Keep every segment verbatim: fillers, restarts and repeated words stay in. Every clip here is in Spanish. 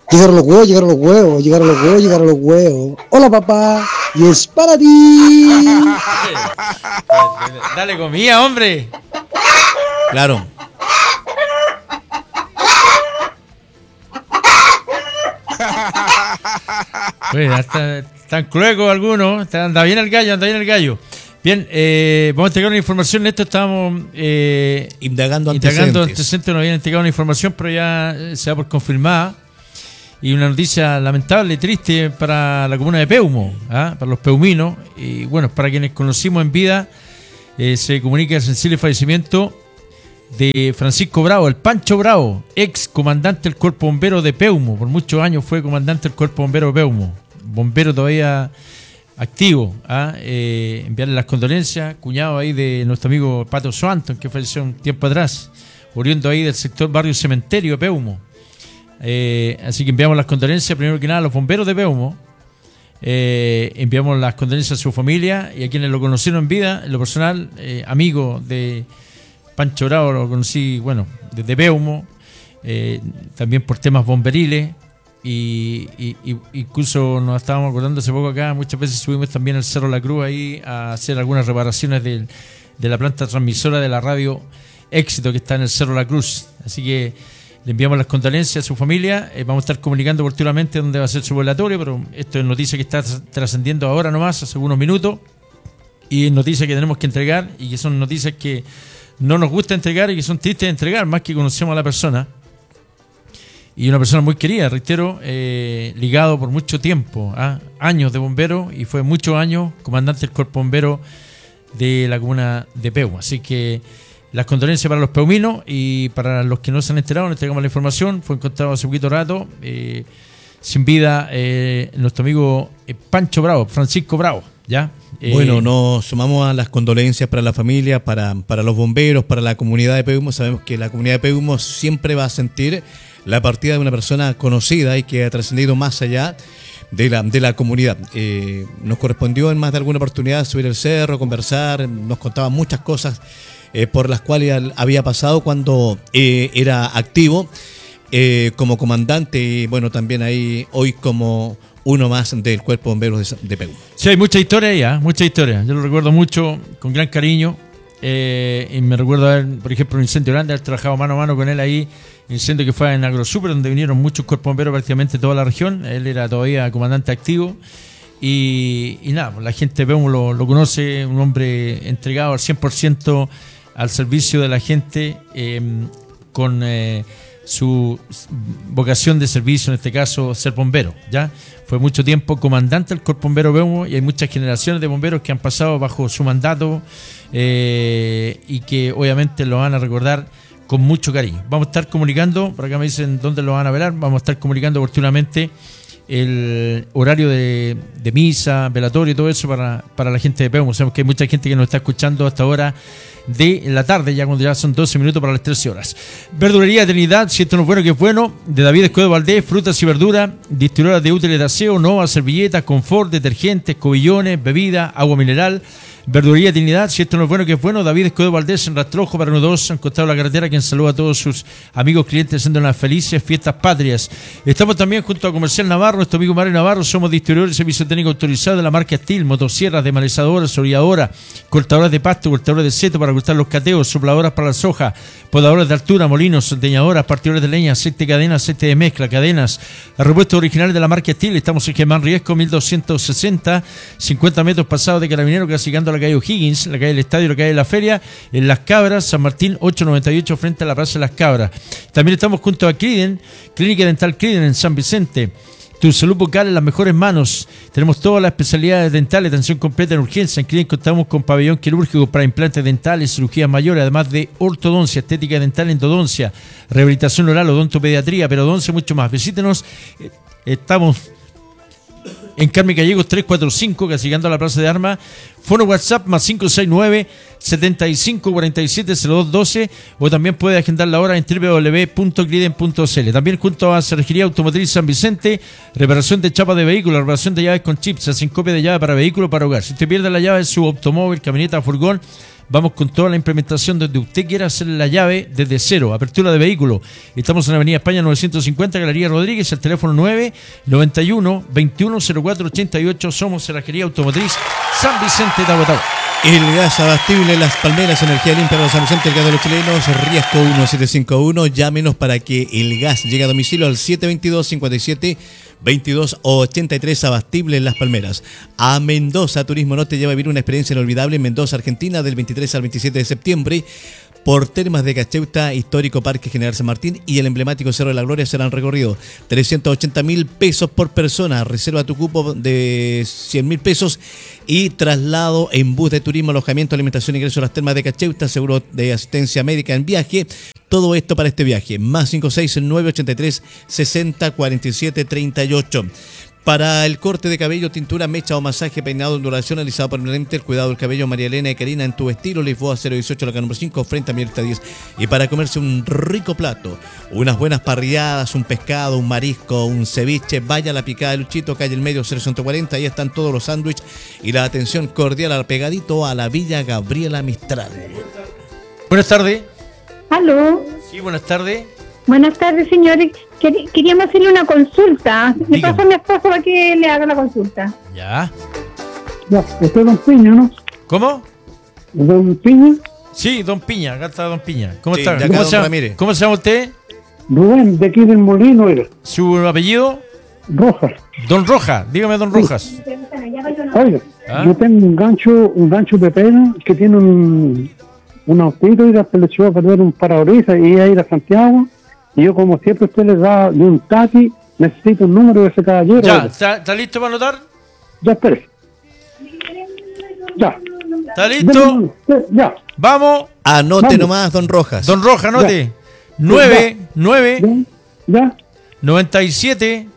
Llegaron los huevos, llegaron los huevos, llegaron los huevos, llegaron los huevos. Hola papá, y es para ti. Dale comida, hombre. Claro. Pues hasta están cluecos algunos, está- anda bien el gallo, anda bien el gallo. Bien, eh, vamos a entregar una información. En esto estábamos eh, Indagando indagando antecedentes. antecedentes, nos habían entregado una información, pero ya eh, se da por confirmada. Y una noticia lamentable y triste para la comuna de Peumo, ¿ah? Para los peuminos. Y bueno, para quienes conocimos en vida, eh, se comunica el sensible fallecimiento de Francisco Bravo, el Pancho Bravo, ex comandante del Cuerpo Bombero de Peumo. Por muchos años fue comandante del Cuerpo Bombero de Peumo. Bombero todavía activo. ¿ah? Eh, enviarle las condolencias, cuñado ahí de nuestro amigo Pato Swanton, que falleció un tiempo atrás, oriundo ahí del sector Barrio Cementerio de Peumo. Eh, así que enviamos las condolencias primero que nada a los bomberos de Peumo. Eh, enviamos las condolencias a su familia y a quienes lo conocieron en vida. En lo personal, eh, amigo de Pancho Bravo, lo conocí, bueno, desde Peumo, eh, también por temas bomberiles. Y, y, y incluso nos estábamos acordando hace poco acá, muchas veces subimos también al Cerro La Cruz ahí a hacer algunas reparaciones del- de la planta transmisora de la radio Éxito que está en el Cerro La Cruz. Así que le enviamos las condolencias a su familia. Eh, vamos a estar comunicando oportunamente dónde va a ser su velatorio, pero esto es noticia que está tras- trascendiendo ahora nomás, hace unos minutos. Y es noticia que tenemos que entregar y que son noticias que no nos gusta entregar y que son tristes de entregar, más que conocemos a la persona. Y una persona muy querida, reitero, eh, ligado por mucho tiempo, ¿ah? años de bombero, y fue muchos años comandante del Cuerpo Bombero de la comuna de Peumo. Así que las condolencias para los peuminos y para los que no se han enterado, les entregamos la información. Fue encontrado hace poquito rato, eh, sin vida, eh, nuestro amigo eh, Pancho Bravo, Francisco Bravo, ¿ya? Eh, Bueno, nos sumamos a las condolencias para la familia, para, para los bomberos, para la comunidad de Peumo. Sabemos que la comunidad de Peumo siempre va a sentir la partida de una persona conocida y que ha trascendido más allá de la, de la comunidad. Eh, nos correspondió en más de alguna oportunidad subir el cerro, conversar, nos contaba muchas cosas eh, por las cuales al- había pasado cuando eh, era activo eh, como comandante y bueno, también ahí hoy como uno más del Cuerpo de Bomberos de, de Peumo. Sí, hay mucha historia ahí, ¿ah? mucha historia. Yo lo recuerdo mucho, con gran cariño. Eh, y me recuerdo haber, por ejemplo, un incendio grande, haber trabajado mano a mano con él ahí. Incendio que fue en AgroSuper, donde vinieron muchos cuerpos bomberos prácticamente de toda la región. Él era todavía comandante activo. Y, y nada, pues la gente de Peumo lo, lo conoce, un hombre entregado al cien por ciento al servicio de la gente, eh, con eh, su vocación de servicio, en este caso ser bombero, ¿ya? Fue mucho tiempo comandante del Cuerpo Bombero Peumo y hay muchas generaciones de bomberos que han pasado bajo su mandato eh, y que obviamente lo van a recordar con mucho cariño. Vamos a estar comunicando, por acá me dicen dónde lo van a velar, vamos a estar comunicando oportunamente el horario de, de misa, velatorio y todo eso para, para la gente de Peumo. Sabemos que hay mucha gente que nos está escuchando hasta ahora de la tarde, ya cuando ya son doce minutos para las trece horas. Verdulería Trinidad, si esto no es bueno, que es bueno, de David Escobedo Valdés, frutas y verduras, distribuidoras de útiles de aseo, Nova, servilletas, confort, detergentes, cobillones, bebida, agua mineral. Verdulería Trinidad, si esto no es bueno, que es bueno, David Escobedo Valdés en Rastrojo, para uno dos, han costado la carretera, quien saluda a todos sus amigos clientes haciendo unas felices fiestas patrias. Estamos también junto a Comercial Navarro, nuestro amigo Mario Navarro, somos distribuidores de servicio técnico autorizado de la marca Steel, motosierras, desmalezadoras, orilladoras, cortadoras de pasto, cortadores de seto para cortar los cateos, sopladoras para la soja, podadoras de altura, molinos, leñadoras, partidores de leña, aceite de cadena, aceite de mezcla, cadenas, repuestos originales de la marca Steel. Estamos en Germán Riesco, mil doscientos sesenta, cincuenta metros pasados de Carabinero, clasificando la calle O'Higgins, la calle del Estadio, la calle de la Feria, en Las Cabras, San Martín ochocientos noventa y ocho, frente a la Plaza de Las Cabras. También estamos junto a Criden, Clínica Dental Criden en San Vicente. Tu salud bucal en las mejores manos. Tenemos todas las especialidades dentales, atención completa en urgencia. En Criden contamos con pabellón quirúrgico para implantes dentales, cirugías mayores, además de ortodoncia, estética dental, endodoncia, rehabilitación oral, odontopediatría, periodoncia y mucho más. Visítenos. Eh, Estamos en Carmen Gallegos trescientos cuarenta y cinco, casi llegando a la Plaza de Armas. Fono WhatsApp más cinco seis nueve, setenta y cinco cuarenta y siete, cero dos doce, o también puede agendar la hora en doble u doble u doble u punto criden punto c l. También junto a Cerrajería Automotriz San Vicente, reparación de chapas de vehículos, reparación de llaves con chips, hacen copia de llave para vehículo, para hogar. Si usted pierde la llave de su automóvil, camioneta, furgón, Vamos con toda la implementación donde usted quiera hacer la llave desde cero, apertura de vehículo. Estamos en la Avenida España novecientos cincuenta, Galería Rodríguez, el teléfono nueve noventa y uno veintiuno cero cuatro ochenta y ocho. Somos Cerrajería Automotriz San Vicente de Aguatao. El gas abastible Las Palmeras, energía limpia para San Vicente, el gas de los chilenos, Riesco uno siete cinco uno. Llámenos para que el gas llegue a domicilio al siete veintidós, cincuenta y siete, veintidós ochenta y tres. Abastible Las Palmeras. A Mendoza Turismo no te lleva a vivir una experiencia inolvidable en Mendoza, Argentina, del veintitrés al veintisiete de septiembre. Por Termas de Cacheuta, histórico Parque General San Martín y el emblemático Cerro de la Gloria serán recorridos. trescientos ochenta mil pesos por persona. Reserva tu cupo de cien mil pesos y traslado en bus de turismo, alojamiento, alimentación, ingreso a las Termas de Cacheuta, seguro de asistencia médica en viaje. Todo esto para este viaje. Más cinco seis nueve ocho tres sesenta cuarenta y siete treinta y ocho. Para el corte de cabello, tintura, mecha o masaje, peinado, ondulación, alisado permanente, el cuidado del cabello, María Elena y Karina en tu estilo, Lisboa cero dieciocho, la número cinco, frente a Mirta diez. Y para comerse un rico plato, unas buenas parrilladas, un pescado, un marisco, un ceviche, vaya a la Picada de Luchito, calle El Medio ciento cuarenta, ahí están todos los sándwiches y la atención cordial al pegadito a la Villa Gabriela Mistral. Buenas tardes. Aló. Sí, buenas tardes. Buenas tardes, señores. Quer- Queríamos hacerle una consulta. Le Dígame. paso a mi esposo para que le haga la consulta. Ya. Ya, este es Don Piña, ¿no? ¿Cómo? Don Piña, Sí, don Piña, acá está don Piña. ¿Cómo Sí, está? de acá ¿Cómo don se, llama, Ramírez. ¿Cómo se llama usted? Rubén, de aquí del Molino, era. ¿Su apellido? Rojas. Don Rojas, dígame don Rojas. Oiga, ¿Ah? yo tengo un gancho, un gancho de pena que tiene un, un autito y se le echó a perder un parabrisas y iba a ir a Santiago. Y yo, como siempre usted le da de un taxi, necesito un número de ese caballero. Ya, oiga. ¿está, está listo para anotar? Ya, espere. Ya. ¿Está listo? Deme- Ya. Vamos. Anote Vamos. nomás, don Rojas. Don Rojas, anote. nueve, nueve, Ya. Ya. noventa y siete,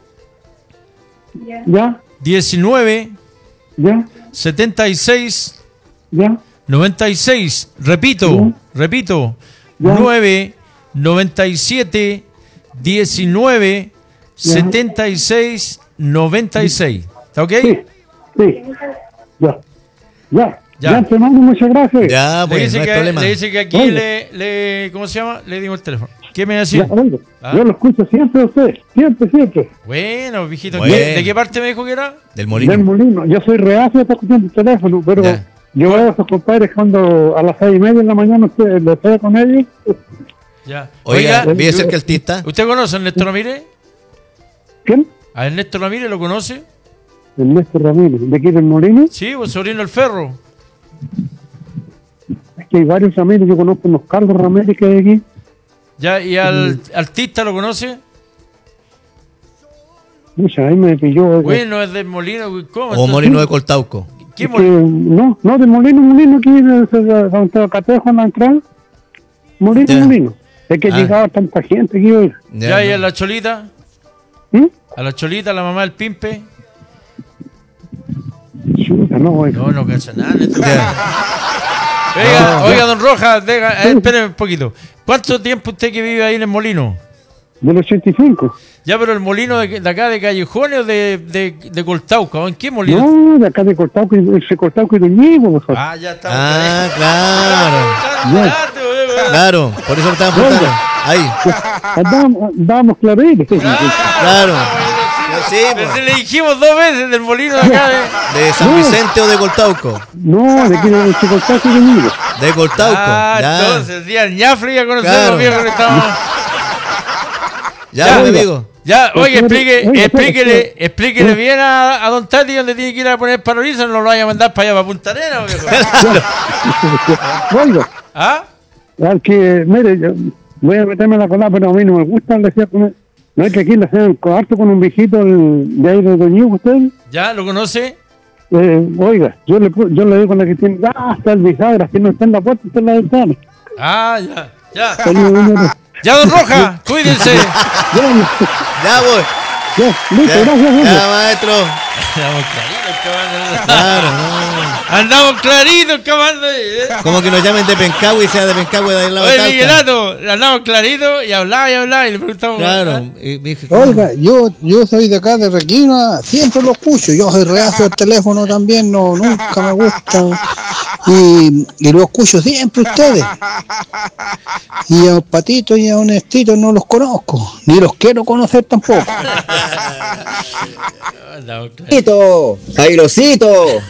Ya. diecinueve, Ya. setenta y seis, Ya. noventa y seis. Repito, Ya. repito. Ya. nueve, noventa y siete, diecinueve, Ya. setenta y seis, noventa y seis. ¿Está ok? Sí. Sí. Ya. Ya. Ya. Ya, hermano, muchas gracias. Ya, Le pues, dice, no hay que, problema. le dice que aquí Oiga. le, le. ¿Cómo se llama? Le dimos el teléfono. ¿Qué me va a Ya, decir? oiga, ¿Ah? yo lo escucho siempre a usted. Siempre, siempre. Bueno, viejito. Bueno. ¿qué- ¿De qué parte me dijo que era? Del Molino. Del Molino. Yo soy reacio a esta cuestión del teléfono, pero Ya. yo veo a esos compadres cuando a las seis y media de la mañana usted lo estoy con ellos. Ya. Oiga, Oiga, ¿vive cerca el artista? ¿Usted conoce a Ernesto Ramírez? ¿Quién? ¿A Ernesto Ramírez lo conoce? Ernesto Ramírez. ¿De aquí del Molino? Sí, vos sobrino del Ferro. Es que hay varios Ramírez. Yo conozco unos Carlos Ramírez que hay aquí. Ya, ¿y al artista lo conoce? Mucha, ahí me pilló. oiga. Bueno, es del Molino, güey, ¿cómo? O Entonces, Molino de Coltauco. ¿Qué Es que, Molino? no, no, de Molino, Molino, aquí de- de- de- donde está Catejo en la entrada. Molino, Ya. Molino. Es que Ah. llegaba tanta gente aquí hoy. Ya, ¿y no. a la Cholita? ¿Mm? ¿A la Cholita, la mamá del Pimpe? Chuta, no, oiga. No, no cacha nada. Ernesto. Ya. Oiga, No. oiga, don Rojas, deja, eh, espere un poquito. ¿Cuánto tiempo usted que vive ahí en el Molino? Del ochenta y cinco. Ya, pero el molino de, de acá de Callejones o de, de, de Coltauca, ¿o ¿en qué molino? No, de acá de Cortauco, ese Cortauco y de Ñigo, por favor. Ah, ya está. Ah, claro. Ya. Claro, por eso lo estaban preguntando. Ahí, Andábamos, andábamos claritos. claro. Sí, Pero pues. si le dijimos dos veces del molino de acá de... De San Vicente o de Coltauco. No, de aquí de ese Cortauco y de Ñigo. De Coltauco. Ah, Ya, entonces, ya, Ñafre ya conocemos Claro. viejos que estamos... ya, Ya, mi oiga. amigo. Ya, oye, explique, Oiga, explíquele, espera, explíquele bien a, a don Tati donde tiene que ir a poner parabrisas, no lo vaya a mandar para allá, para Punta Arenas, viejo. Oiga, ¿Ah? al que, mire, yo voy a meterme la cola, pero a mí no me gusta le decía poner. No es que aquí le hacen harto con un viejito el- de ahí de Doñigo, usted. ¿Ya? ¿Lo conoce? Eh, oiga, yo le, pu- yo le digo con la que tiene, ah, está el bisagra, que no está en la puerta, está en la ventana. Ah, ya, ya. Está en la ventana. Ya, don Roja, cuídense. Ya, Ya voy. ya, listo, Ya, gracias, ya, gracias. maestro. Andamos claritos, cabrón. Claro, no. Andamos claritos, cabrón. ¿eh? Como que nos llamen de Pencahue y sea de Pencahue de ahí en la Oye, Talca. Miguelato, andamos claritos y hablaba y hablaba y le preguntamos. Claro. Y dije, Oiga, yo, yo soy de acá de Requina, siempre lo escucho, yo soy reacio al teléfono también, no, nunca me gusta Y, y los escucho siempre ustedes. Y a un Patito y a un Estito no los conozco, ni los quiero conocer tampoco. Tito, Jairosito.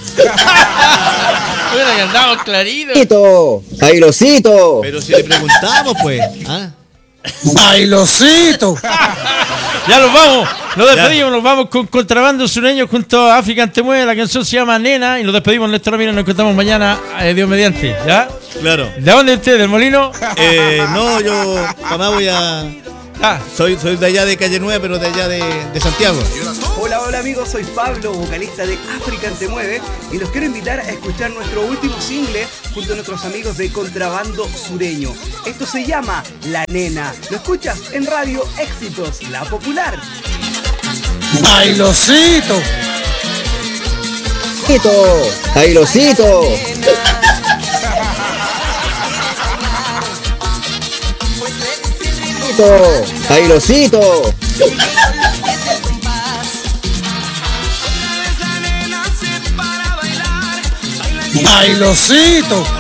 Bueno, que andamos clarito. Tito, Jairosito. Pero si le preguntamos, pues. ¿Ah? ¡Bailocito! Ya nos vamos, nos despedimos, nos vamos con Contrabando Sureño junto a África Te Mueve. La canción se llama Nena y nos despedimos, Néstor Ramírez. Nos encontramos mañana, eh, Dios mediante, ¿ya? Claro. ¿De dónde usted? ¿Del Molino? Eh, no, yo, mamá, voy a... Ah. Soy, soy de allá de Calle Nueva, pero de allá de, de Santiago. Hola, hola amigos, soy Pablo, vocalista de África Te Mueve, y los quiero invitar a escuchar nuestro último single junto a nuestros amigos de Contrabando Sureño. Esto se llama La Nena. Lo escuchas en Radio Éxitos, La Popular. ¡Bailocito! Tito, Jairosito. Tito, Jairosito. ¡Bailocito!